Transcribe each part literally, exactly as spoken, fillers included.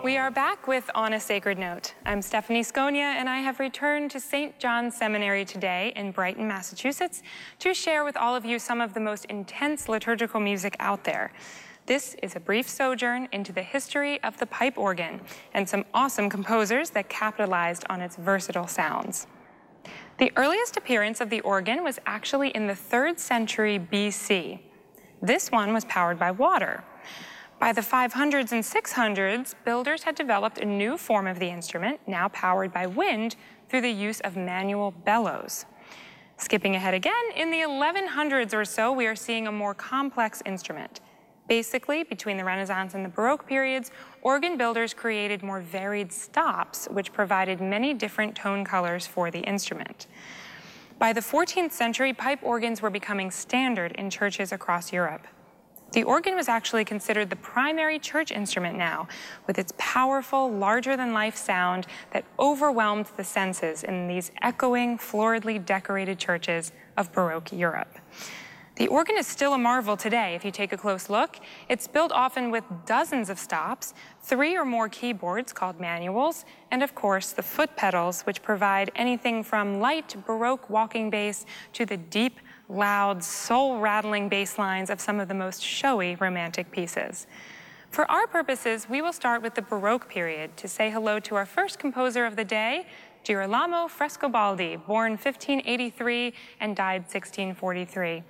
We are back with On a Sacred Note. I'm Stephanie Sconia, and I have returned to Saint John's Seminary today in Brighton, Massachusetts, to share with all of you some of the most intense liturgical music out there. This is a brief sojourn into the history of the pipe organ and some awesome composers that capitalized on its versatile sounds. The earliest appearance of the organ was actually in the third century B C. This one was powered by water. By the five hundreds and six hundreds, builders had developed a new form of the instrument, now powered by wind through the use of manual bellows. Skipping ahead again, in the eleven hundreds or so, we are seeing a more complex instrument. Basically, between the Renaissance and the Baroque periods, organ builders created more varied stops, which provided many different tone colors for the instrument. By the fourteenth century, pipe organs were becoming standard in churches across Europe. The organ was actually considered the primary church instrument now, with its powerful, larger-than-life sound that overwhelmed the senses in these echoing, floridly decorated churches of Baroque Europe. The organ is still a marvel today if you take a close look. It's built often with dozens of stops, three or more keyboards called manuals, and of course the foot pedals, which provide anything from light Baroque walking bass to the deep, loud, soul-rattling bass lines of some of the most showy romantic pieces. For our purposes, we will start with the Baroque period to say hello to our first composer of the day, Girolamo Frescobaldi, born fifteen eighty-three and died sixteen forty-three.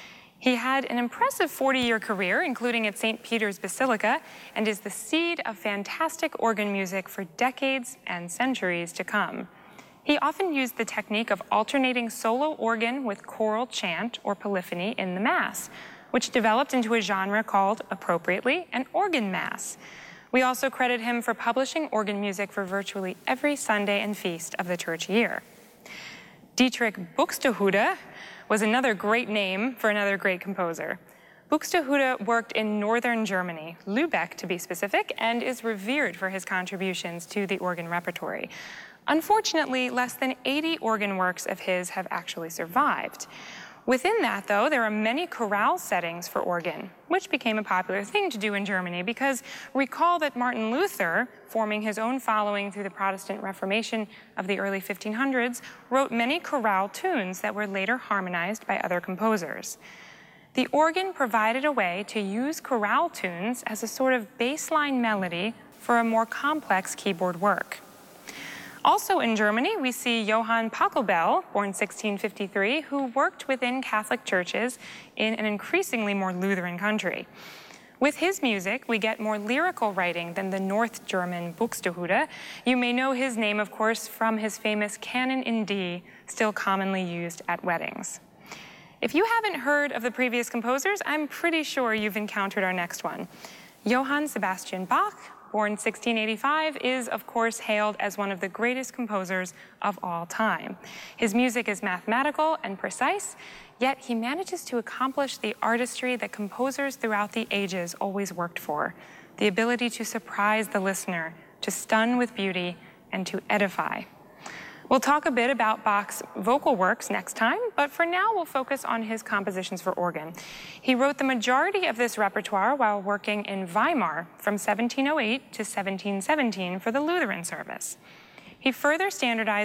He had an impressive forty-year career, including at Saint Peter's Basilica, and is the seed of fantastic organ music for decades and centuries to come. He often used the technique of alternating solo organ with choral chant or polyphony in the Mass, which developed into a genre called, appropriately, an organ mass. We also credit him for publishing organ music for virtually every Sunday and feast of the church year. Dietrich Buxtehude was another great name for another great composer. Buxtehude worked in northern Germany, Lübeck to be specific, and is revered for his contributions to the organ repertory. Unfortunately, less than eighty organ works of his have actually survived. Within that, though, there are many chorale settings for organ, which became a popular thing to do in Germany because recall that Martin Luther, forming his own following through the Protestant Reformation of the early fifteen hundreds, wrote many chorale tunes that were later harmonized by other composers. The organ provided a way to use chorale tunes as a sort of baseline melody for a more complex keyboard work. Also in Germany, we see Johann Pachelbel, born sixteen fifty-three, who worked within Catholic churches in an increasingly more Lutheran country. With his music, we get more lyrical writing than the North German Buxtehude. You may know his name, of course, from his famous Canon in D, still commonly used at weddings. If you haven't heard of the previous composers, I'm pretty sure you've encountered our next one. Johann Sebastian Bach, born sixteen eighty-five, is, of course, hailed as one of the greatest composers of all time. His music is mathematical and precise, yet he manages to accomplish the artistry that composers throughout the ages always worked for, the ability to surprise the listener, to stun with beauty, and to edify. We'll talk a bit about Bach's vocal works next time, but for now we'll focus on his compositions for organ. He wrote the majority of this repertoire while working in Weimar from seventeen oh eight to seventeen seventeen for the Lutheran service. He further standardized